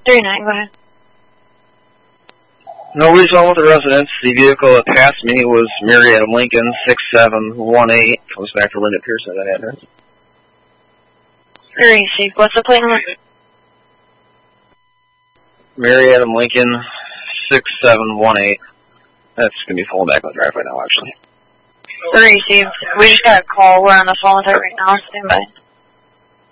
39, go ahead. No reason with the residents. The vehicle that passed me was Mary Adam Lincoln, 6718. Comes back to Linda Pierce at that address. Received. What's the plate number? Mary Adam Lincoln, 6718. That's going to be pulling back on the driveway now, actually. Received. We just got a call. We're on the phone with it right now. Stand by.